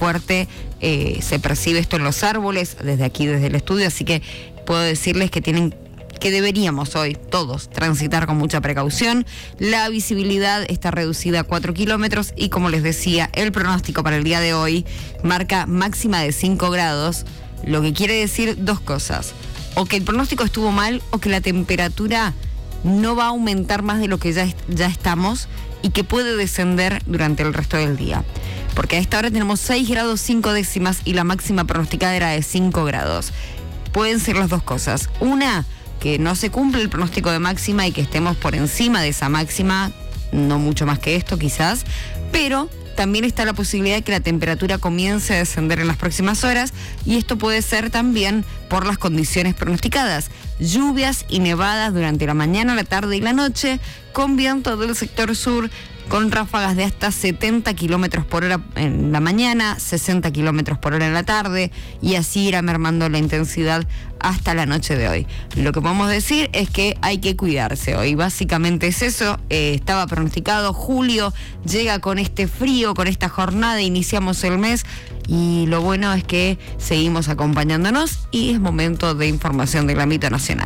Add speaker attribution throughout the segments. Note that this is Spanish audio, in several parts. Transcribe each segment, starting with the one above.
Speaker 1: fuerte. Se percibe esto en los árboles, desde aquí, desde el estudio, así que puedo decirles que deberíamos hoy todos transitar con mucha precaución. La visibilidad está reducida a 4 kilómetros y, como les decía, el pronóstico para el día de hoy marca máxima de 5 grados, lo que quiere decir dos cosas: o que el pronóstico estuvo mal, o que la temperatura no va a aumentar más de lo que ya estamos, y que puede descender durante el resto del día. Porque a esta hora tenemos 6 grados 5 décimas y la máxima pronosticada era de 5 grados. Pueden ser las dos cosas. Una, que no se cumple el pronóstico de máxima y que estemos por encima de esa máxima, no mucho más que esto quizás, pero también está la posibilidad de que la temperatura comience a descender en las próximas horas, y esto puede ser también por las condiciones pronosticadas: lluvias y nevadas durante la mañana, la tarde y la noche, con viento del sector sur, con ráfagas de hasta 70 kilómetros por hora en la mañana, 60 kilómetros por hora en la tarde, y así irá mermando la intensidad hasta la noche de hoy. Lo que podemos decir es que hay que cuidarse hoy, básicamente es eso. Estaba pronosticado, julio llega con este frío, con esta jornada, iniciamos el mes, y lo bueno es que seguimos acompañándonos, y es momento de información del ámbito nacional.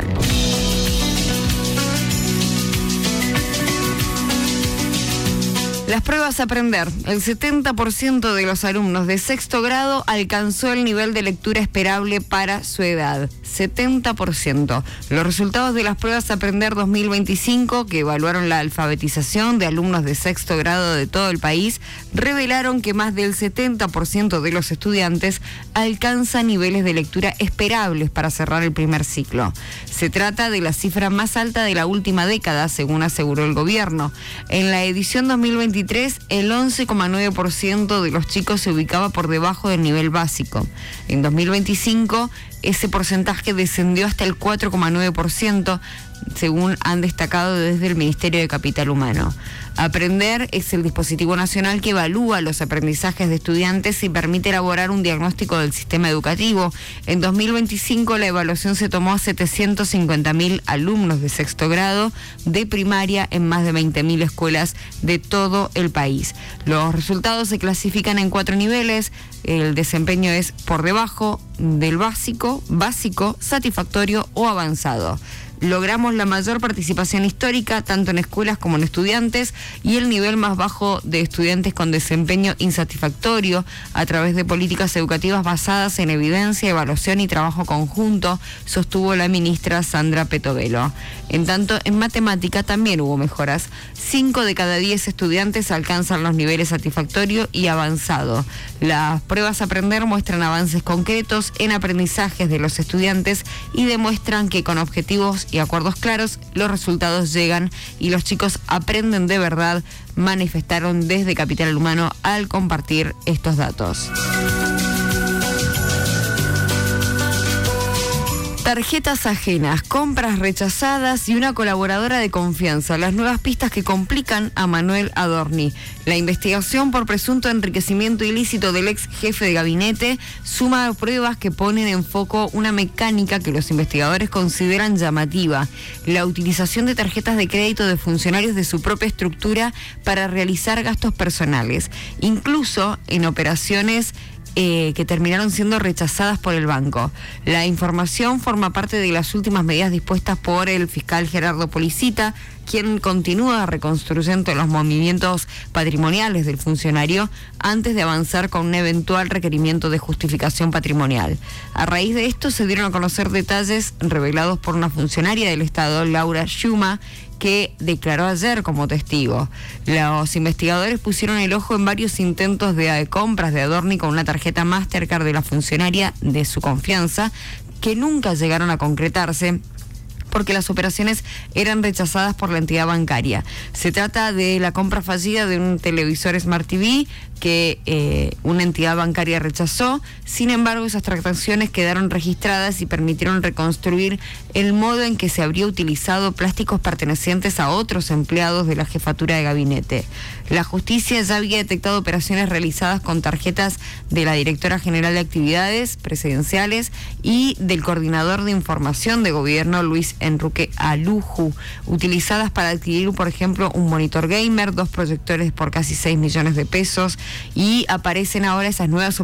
Speaker 1: Las pruebas a aprender. El 70% de los alumnos de sexto grado alcanzó el nivel de lectura esperable para su edad. 70%. Los resultados de las pruebas a aprender 2025, que evaluaron la alfabetización de alumnos de sexto grado de todo el país, revelaron que más del 70% de los estudiantes alcanzan niveles de lectura esperables para cerrar el primer ciclo. Se trata de la cifra más alta de la última década, según aseguró el gobierno. En la edición 2023, el 11,9% de los chicos se ubicaba por debajo del nivel básico. En 2025, ese porcentaje descendió hasta el 4,9%, según han destacado desde el Ministerio de Capital Humano. Aprender es el dispositivo nacional que evalúa los aprendizajes de estudiantes y permite elaborar un diagnóstico del sistema educativo. En 2025 la evaluación se tomó a 750.000 alumnos de sexto grado de primaria en más de 20.000 escuelas de todo el país. Los resultados se clasifican en 4 niveles. El desempeño es por debajo del básico, satisfactorio o avanzado. Logramos la mayor participación histórica, tanto en escuelas como en estudiantes, y el nivel más bajo de estudiantes con desempeño insatisfactorio a través de políticas educativas basadas en evidencia, evaluación y trabajo conjunto, sostuvo la ministra Sandra Petovelo. En tanto, en matemática también hubo mejoras. 5 de cada 10 estudiantes alcanzan los niveles satisfactorio y avanzado. Las pruebas a aprender muestran avances concretos en aprendizajes de los estudiantes y demuestran que con objetivos y acuerdos claros los resultados llegan y los chicos aprenden de verdad, manifestaron desde Capital Humano al compartir estos datos. Tarjetas ajenas, compras rechazadas y una colaboradora de confianza. Las nuevas pistas que complican a Manuel Adorni. La investigación por presunto enriquecimiento ilícito del ex jefe de gabinete suma pruebas que ponen en foco una mecánica que los investigadores consideran llamativa: la utilización de tarjetas de crédito de funcionarios de su propia estructura para realizar gastos personales, incluso en operaciones que terminaron siendo rechazadas por el banco. La información forma parte de las últimas medidas dispuestas por el fiscal Gerardo Policita, quien continúa reconstruyendo los movimientos patrimoniales del funcionario antes de avanzar con un eventual requerimiento de justificación patrimonial. A raíz de esto se dieron a conocer detalles revelados por una funcionaria del Estado, Laura Schuma, que declaró ayer como testigo. Los investigadores pusieron el ojo en varios intentos de compras de Adorni con una tarjeta Mastercard de la funcionaria de su confianza, que nunca llegaron a concretarse porque las operaciones eran rechazadas por la entidad bancaria. Se trata de la compra fallida de un televisor Smart TV que una entidad bancaria rechazó. Sin embargo, esas transacciones quedaron registradas y permitieron reconstruir el modo en que se habría utilizado plásticos pertenecientes a otros empleados de la jefatura de gabinete. La justicia ya había detectado operaciones realizadas con tarjetas de la directora general de actividades presidenciales y del coordinador de información de gobierno, Luis Enrique Aluju, utilizadas para adquirir, por ejemplo, un monitor gamer, 2 proyectores por casi 6 millones de pesos, y aparecen ahora esas nuevas